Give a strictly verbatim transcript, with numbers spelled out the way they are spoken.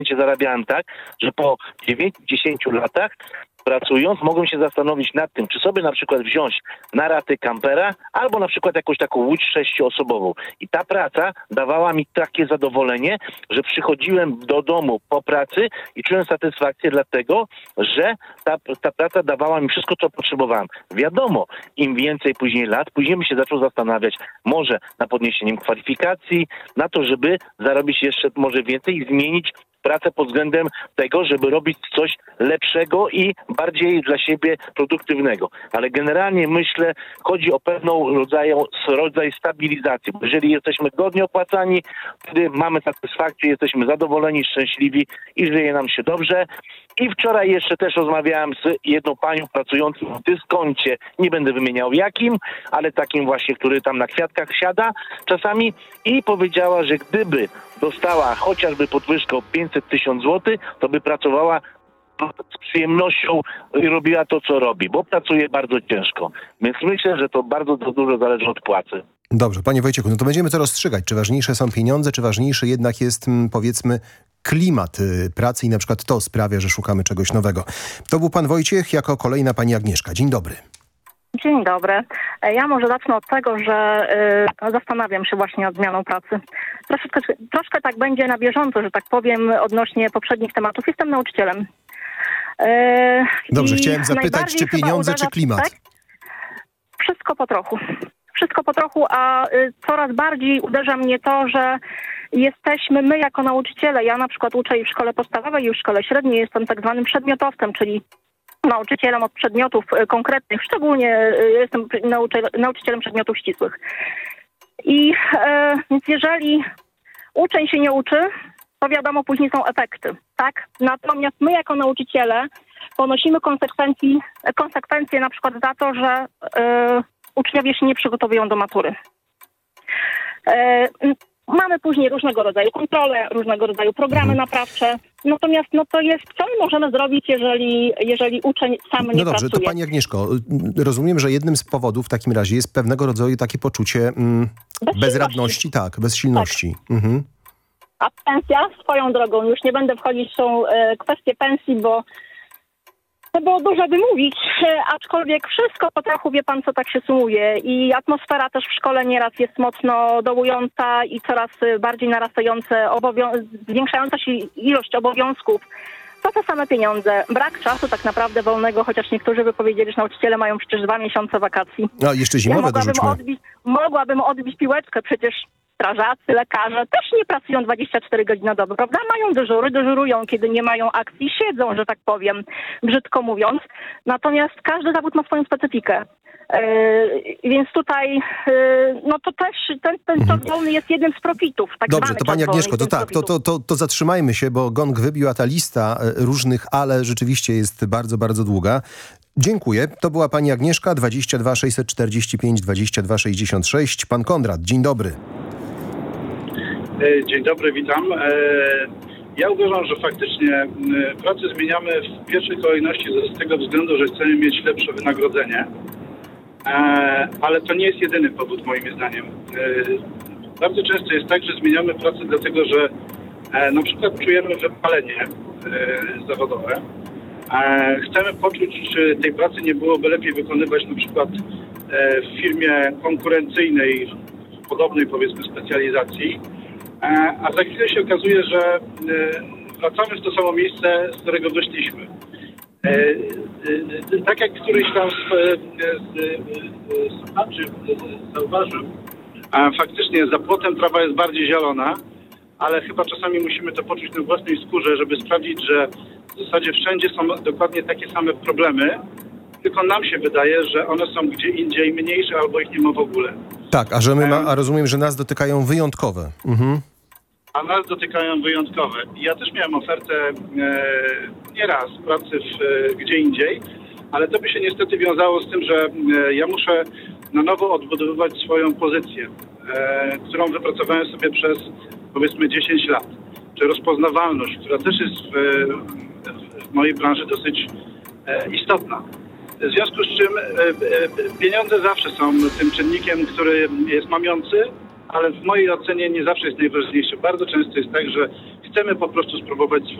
zarabiałem tak, że po dziewięciu dziesięciu latach pracując, mogłem się zastanowić nad tym, czy sobie na przykład wziąć na raty kampera, albo na przykład jakąś taką łódź sześcioosobową. I ta praca dawała mi takie zadowolenie, że przychodziłem do domu po pracy i czułem satysfakcję dlatego, że ta, ta praca dawała mi wszystko, co potrzebowałem. Wiadomo, im więcej później lat, później bym się zaczął zastanawiać może nad podniesieniem kwalifikacji, na to, żeby zarobić jeszcze może więcej i zmienić pracę pod względem tego, żeby robić coś lepszego i bardziej dla siebie produktywnego. Ale generalnie myślę, chodzi o pewną rodzaju, rodzaj stabilizacji. Bo jeżeli jesteśmy godnie opłacani, wtedy mamy satysfakcję, jesteśmy zadowoleni, szczęśliwi i żyje nam się dobrze. I wczoraj jeszcze też rozmawiałem z jedną panią pracującą w dyskoncie, nie będę wymieniał jakim, ale takim właśnie, który tam na kwiatkach siada czasami i powiedziała, że gdyby dostała chociażby podwyżkę o pięćset tysięcy złotych, to by pracowała z przyjemnością i robiła to, co robi, bo pracuje bardzo ciężko. Więc myślę, że to bardzo dużo zależy od płacy. Dobrze, panie Wojciechu, no to będziemy to rozstrzygać. Czy ważniejsze są pieniądze, czy ważniejszy jednak jest, powiedzmy, klimat pracy i na przykład to sprawia, że szukamy czegoś nowego. To był pan Wojciech, jako kolejna pani Agnieszka. Dzień dobry. Dzień dobry. Ja może zacznę od tego, że y, zastanawiam się właśnie nad zmianą pracy. Troszeczkę, troszkę tak będzie na bieżąco, że tak powiem, odnośnie poprzednich tematów. Jestem nauczycielem. Y, Dobrze, chciałem zapytać, czy pieniądze, czy klimat? Tak? Wszystko po trochu. Wszystko po trochu, a y, coraz bardziej uderza mnie to, że jesteśmy my jako nauczyciele. Ja na przykład uczę i w szkole podstawowej, i w szkole średniej. Jestem tak zwanym przedmiotowcem, czyli nauczycielem od przedmiotów konkretnych, szczególnie jestem nauczycielem przedmiotów ścisłych. I e, więc jeżeli uczeń się nie uczy, to wiadomo, później są efekty, tak? Natomiast my jako nauczyciele ponosimy konsekwencje, konsekwencje na przykład za to, że e, uczniowie się nie przygotowują do matury. E, Mamy później różnego rodzaju kontrole, różnego rodzaju programy naprawcze. Natomiast no to jest, co my możemy zrobić, jeżeli, jeżeli uczeń sam nie No dobrze, pracuje? to pani Agnieszko, rozumiem, że jednym z powodów w takim razie jest pewnego rodzaju takie poczucie mm, bezradności, tak, bezsilności. Tak. Mhm. A pensja swoją drogą, już nie będę wchodzić w tą e, kwestię pensji, bo to było dużo by mówić, aczkolwiek wszystko po trochu, wie pan, co tak się sumuje. I atmosfera też w szkole nieraz jest mocno dołująca i coraz bardziej narastające, obowią- zwiększająca się ilość obowiązków. To te same pieniądze. Brak czasu tak naprawdę wolnego, chociaż niektórzy by powiedzieli, że nauczyciele mają przecież dwa miesiące wakacji. A jeszcze zimowe ja mogłabym dorzućmy. odbić, mogłabym odbić piłeczkę, przecież strażacy, lekarze też nie pracują dwadzieścia cztery godziny na dobę, prawda? Mają dyżury, dyżurują, kiedy nie mają akcji, siedzą, że tak powiem, brzydko mówiąc. Natomiast każdy zawód ma swoją specyfikę. Yy, więc tutaj yy, no to też ten, ten czas wolny jest jednym z profitów. Tak Dobrze, to pani Agnieszko, to tak, to, to, to, to zatrzymajmy się, bo gong wybił, a ta lista różnych ale rzeczywiście jest bardzo, bardzo długa. Dziękuję. To była pani Agnieszka, dwadzieścia dwa sześćset czterdzieści pięć dwadzieścia dwa sześćdziesiąt sześć. Pan Konrad, dzień dobry. Dzień dobry, witam. Ja uważam, że faktycznie pracę zmieniamy w pierwszej kolejności z tego względu, że chcemy mieć lepsze wynagrodzenie, ale to nie jest jedyny powód moim zdaniem. Bardzo często jest tak, że zmieniamy pracę dlatego, że na przykład czujemy wypalenie zawodowe. Chcemy poczuć, czy tej pracy nie byłoby lepiej wykonywać na przykład w firmie konkurencyjnej, podobnej powiedzmy specjalizacji, a za chwilę się okazuje, że wracamy w to samo miejsce, z którego wyszliśmy. Tak jak któryś tam z słuchaczy zauważył, faktycznie za płotem trawa jest bardziej zielona, ale chyba czasami musimy to poczuć na własnej skórze, żeby sprawdzić, że w zasadzie wszędzie są dokładnie takie same problemy, tylko nam się wydaje, że one są gdzie indziej mniejsze albo ich nie ma w ogóle. Tak, a, że my ma, a rozumiem, że nas dotykają wyjątkowe. Mhm. A nas dotykają wyjątkowe. Ja też miałem ofertę e, nieraz pracy w, e, gdzie indziej, ale to by się niestety wiązało z tym, że e, ja muszę na nowo odbudowywać swoją pozycję, e, którą wypracowałem sobie przez powiedzmy dziesięć lat. Czy rozpoznawalność, która też jest w, w mojej branży dosyć e, istotna. W związku z czym e, e, pieniądze zawsze są tym czynnikiem, który jest mamiący, ale w mojej ocenie nie zawsze jest najważniejsze. Bardzo często jest tak, że chcemy po prostu spróbować